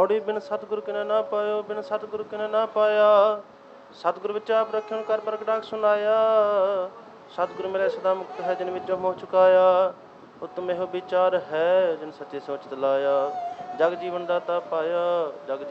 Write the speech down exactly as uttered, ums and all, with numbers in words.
ਪੌੜੀ ਬਿਨ ਸਤਿਗੁਰ ਕਿਨੇ ਨਾ ਪਾਇਓ, ਬਿਨ ਸਤਿਗੁਰ ਕਿਨੇ ਨਾ ਪਾਇਆ। ਸਤਿਗੁਰ ਵਿੱਚ ਆਪ ਰੱਖਣ ਕਰ ਪ੍ਰਗਟਾਕ ਸੁਨਾਇਆ। ਸਤਿਗੁਰ ਮਿਲੇ ਸਦਾ ਮੁਕਤ ਹੈ, ਜਿਨ ਵਿੱਚੋਂ ਮੋਹ ਚੁਕਾਇਆ। ਉਤਮ ਇਹੋ ਵਿਚਾਰ ਹੈ, ਜਿਨ ਸੱਚੇ ਸੋਚਿਤ ਲਾਇਆ। ਜਗ ਜੀਵਨ ਦਾਤਾ ਪਾਇਆ, ਜਗ